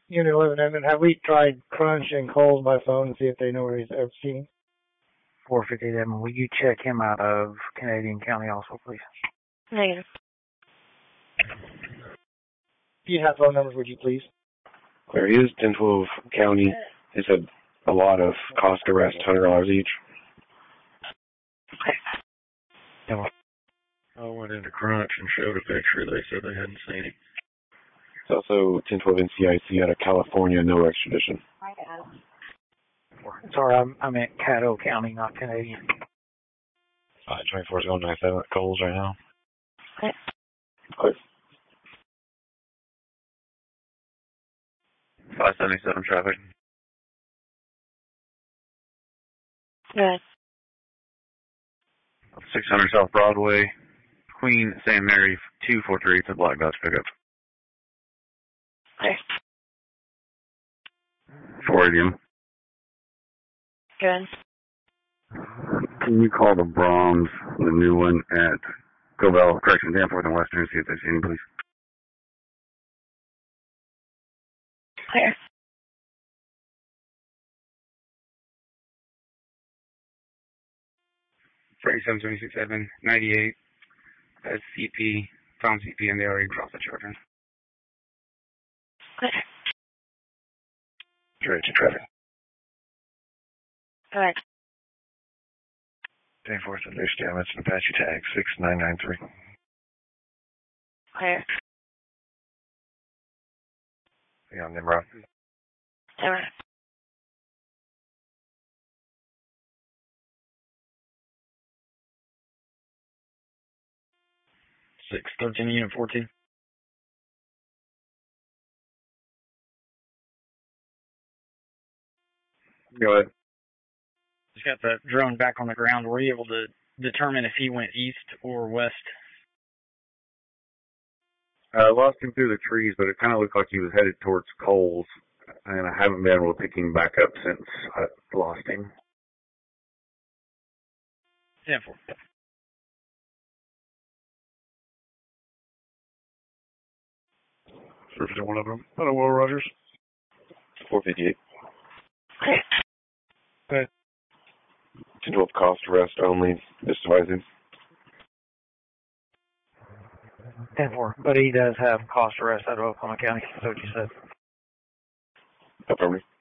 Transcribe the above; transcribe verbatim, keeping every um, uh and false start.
Unit eleven, Evan, have we tried Crunch and Coles by phone and see if they know where he's ever seen? four fifty-seven, will you check him out of Canadian County also, please? Negative. If you have phone numbers, would you please? There is ten twelve County. They said a lot of cost arrest, one hundred dollars each. Yeah. I went into Crunch and showed a picture. They said they hadn't seen it. It's also ten twelve N C I C out of California, no extradition. Sorry, I'm, I'm at Caddo County, not Canadian. five twenty-four is going ninety-seven at Coles right now. Okay. Clear. five seventy-seven traffic. Good. six hundred South Broadway, Queen Saint Mary, two four three to Black Dodge pickup. Okay. four eighty M. Good. Can you call the Brahms, the new one, at Cobell, correction, Danforth and Western, and see if they see any, please? Clear. thirty-seven seventy-six Evan, ninety-eight, that's C P, found C P, and they already dropped the charger. Clear. Straight to traffic. Good. Danforth and Loose damage, Apache tag six nine nine three. Clear. Beyond Nimrod. Nimrod. six thirteen unit fourteen. Go ahead. Just got the drone back on the ground. Were you able to determine if he went east or west? I uh, lost him through the trees, but it kind of looked like he was headed towards Coles, and I haven't been able to pick him back up since I lost him. ten four. Surface one of them. Hello, Will Rogers. four fifty-eight. Okay. Good. ten twelve cost arrest only. Just advising. ten four. But he does have cost arrest out of Oklahoma County. That's what you said. Affirmative.